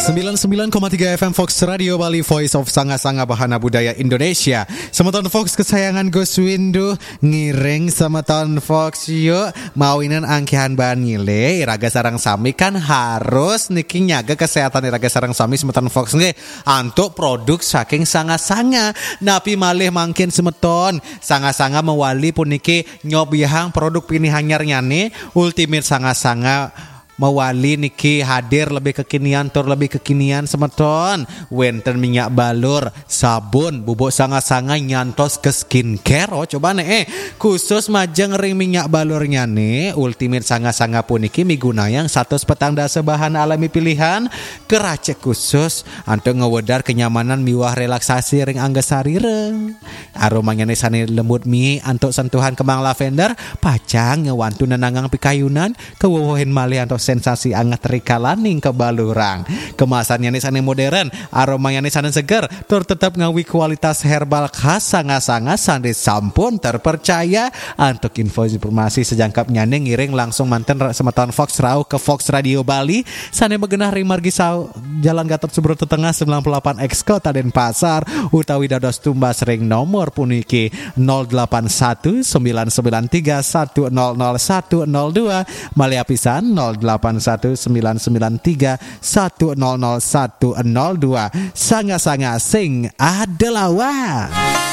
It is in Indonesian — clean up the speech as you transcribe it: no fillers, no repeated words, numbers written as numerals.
99,3 FM Fox Radio Bali, Voice of Sanga-Sanga Bahana Budaya Indonesia. Semeton Fox kesayangan Gus Windu ngiring semeton Fox yuk mawinan angkihan bahan ngile iraga sarang sami kan harus niki nyaga kesehatan iraga sarang sami semeton Fox nge antuk produk saking Sanga-Sanga. Napi malih mangkin semeton Sanga-Sanga mewali puniki nyobihang produk pilihannya nih Ultimate Sanga-Sanga mewali niki hadir lebih kekinian tur lebih kekinian semeton wenten minyak balur sabun bubuk Sanga-Sanga nyantos ke skincare. Oh coba nih khusus majeng ring minyak balurnya nih Ultimate Sanga-Sanga puniki migunayang 100 petang dasa bahan alami pilihan keracek khusus untuk ngewedar kenyamanan miwah relaksasi ring angga sarire aromanya nih sani lembut mi untuk sentuhan kemang lavender pacang ngewantu nenangang pikayunan kewowohin malih untuk sensasi anget rikalaning kebalurang. Kemasannya nih sana modern, aromanya nih sana seger, tur tetap ngawi kualitas herbal khas Sanga-Sanga sandi sampun terpercaya. Untuk info informasi sejangkapnya nih ngiring langsung manten semeton Fox Rau ke Fox Radio Bali. Sana begenah ring margi Jalan Gatot Subroto Tengah 98 X Kota Denpasar utawi dados tumbas ring nomor puniki 081 993 100102 malia pisan 081993100102 Sanga-Sanga sing adelawa.